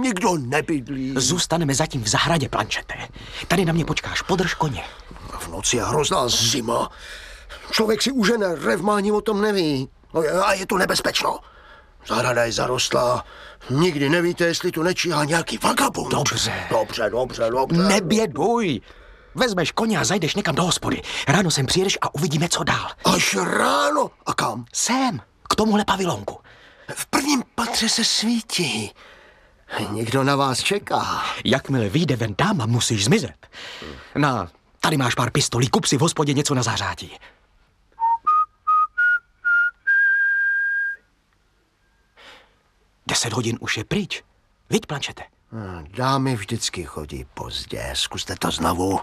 nikdo nebydlí. Zůstaneme zatím v zahradě, Planchete. Tady na mě počkáš, podrž koně. V noci je hrozná zima. Člověk si užene, revma ani o tom neví. A je to nebezpečno. Zahrada je zarostlá. Nikdy nevíte, jestli tu nečíhá nějaký vagabund. Dobře. Neběduj. Vezmeš koně a zajdeš někam do hospody. Ráno sem přijedeš a uvidíme, co dál. Až ráno? A kam? Sem, k tomuhle pavilonku. V prvním patře se svítí. Někdo na vás čeká. Jakmile vyjde ven dáma, musíš zmizet. Tady máš pár pistolí, kup si v hospodě něco na zahřátí. Deset hodin už je pryč. Viď, Planchete? Dámy vždycky chodí pozdě. Zkuste to znovu.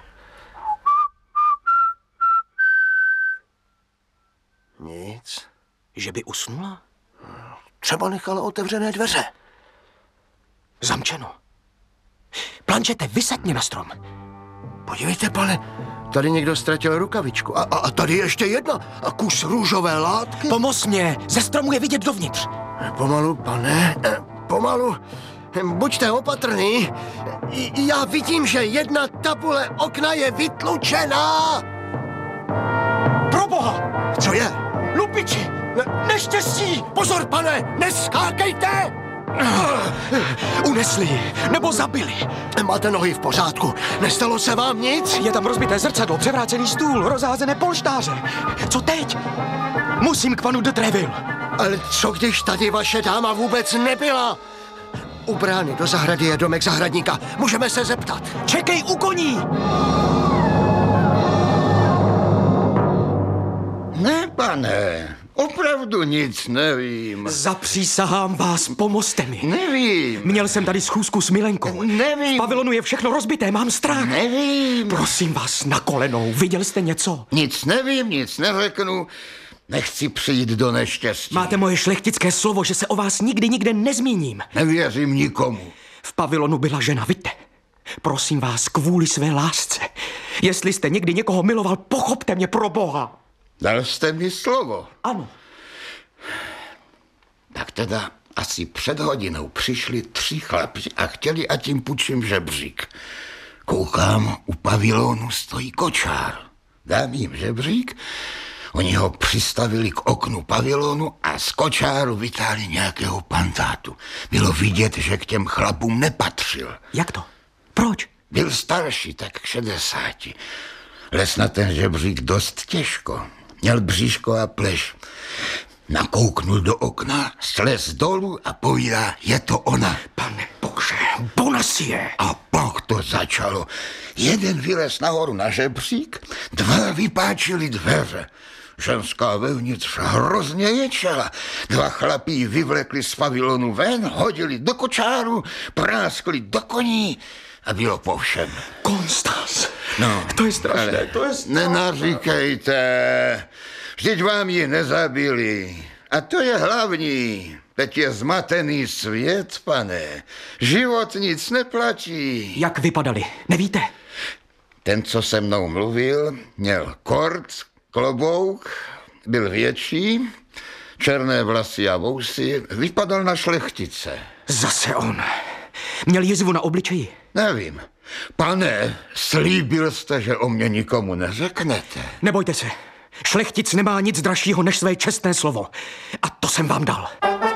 Nic. Že by usnula? Třeba nechala otevřené dveře. Zamčeno. Planchete, vysetně na strom. Podívejte, pane, tady někdo ztratil rukavičku. A tady ještě jedna. A kus růžové látky. Pomoz mě, ze stromu je vidět dovnitř. Pomalu, pane, pomalu. Buďte opatrný. Já vidím, že jedna tabule okna je vytlučená. Proboha! Co je? Lupiči! Neštěstí! Pozor, pane, neskákejte! Unesli ji, nebo zabili. Máte nohy v pořádku, nestalo se vám nic? Je tam rozbité zrcadlo, převrácený stůl, rozházené polštáře. Co teď? Musím k panu de Treville. Ale co když tady vaše dáma vůbec nebyla? U brány do zahrady je domek zahradníka. Můžeme se zeptat. Čekej u koní! Ne, pane, opravdu nic nevím. Zapřísahám vás, pomozte mi. Nevím. Měl jsem tady schůzku s Milenkou. Nevím. V pavilonu je všechno rozbité, mám strach. Nevím. Prosím vás, na kolenou, viděl jste něco? Nic nevím, nic neřeknu. Nechci přijít do neštěstí. Máte moje šlechtické slovo, že se o vás nikdy nikde nezmíním. Nevěřím nikomu. V pavilonu byla žena, vidíte. Prosím vás, kvůli své lásce. Jestli jste někdy někoho miloval, pochopte mě, pro Boha. Dal jste mi slovo. Ano. Tak teda asi před hodinou přišli 3 chlapi a chtěli, ať jim půjčím žebřík. Koukám, u pavilonu stojí kočár. Dám jim žebřík, oni ho přistavili k oknu pavilonu a z kočáru vytáhli nějakého pantátu. Bylo vidět, že k těm chlapům nepatřil. Jak to? Proč? Byl starší, tak k 60. Les na ten žebřík dost těžko. Měl bříško a pleš. Nakouknul do okna, slez dolů a povídá, je to ona. Pane Bože, Bonacieux. A pak to začalo. Jeden vylez nahoru na žebřík, 2 vypáčili dveře. Ženská vevnitř hrozně ječela. 2 chlapí vyvlekli z pavilonu ven, hodili do kočáru, práskli do koní a bylo po všem. Konstanc. No, To je strašné, to je strašné. Nenaříkejte. Vždyť vám ji nezabili. A to je hlavní. Teď je zmatený svět, pane. Život nic neplatí. Jak vypadali, nevíte? Ten, co se mnou mluvil, měl kort, klobouk, byl větší, černé vlasy a vousy, vypadal na šlechtice. Zase on. Měl jizvu na obličeji. Nevím. Pane, slíbil jste, že o mě nikomu neřeknete. Nebojte se. Šlechtic nemá nic dražšího než své čestné slovo. A to jsem vám dal.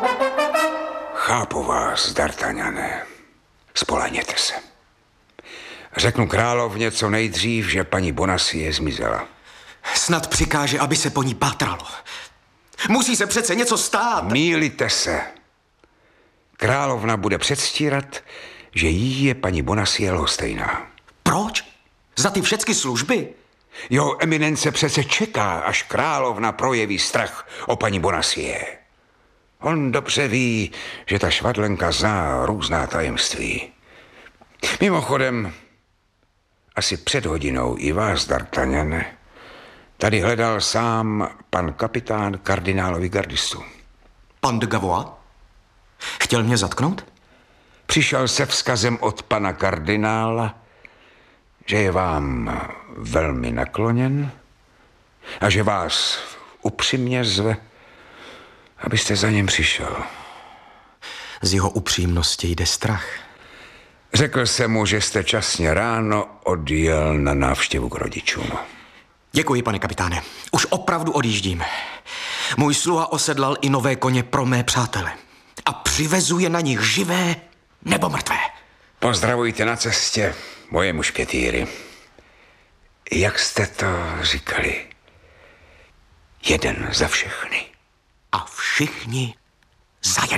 Chápu vás, D'Artagnane. Spolehněte se. Řeknu královně co nejdřív, že paní Bonacieux zmizela. Snad přikáže, aby se po ní pátralo. Musí se přece něco stát. Mýlíte se. Královna bude předstírat, že jí je paní Bonacieux lhostejná. Proč? Za ty všechny služby? Jeho eminence přece čeká, až královna projeví strach o paní Bonacieux. On dobře ví, že ta švadlenka zná různá tajemství. Mimochodem, asi před hodinou i vás, D'Artagnane, tady hledal sám pan kapitán kardinálovi gardistu. Pan de Gavois? Chtěl mě zatknout? Přišel se vzkazem od pana kardinála, že je vám velmi nakloněn a že vás upřímně zve, abyste za něm přišel. Z jeho upřímnosti jde strach. Řekl jsem mu, že jste časně ráno odjel na návštěvu k rodičům. Děkuji, pane kapitáne. Už opravdu odjíždím. Můj sluha osedlal i nové koně pro mé přátele. A přivezu je na nich živé nebo mrtvé. Pozdravujte na cestě moje mušketýry. Jak jste to říkali? Jeden za všechny. A všichni za jeden.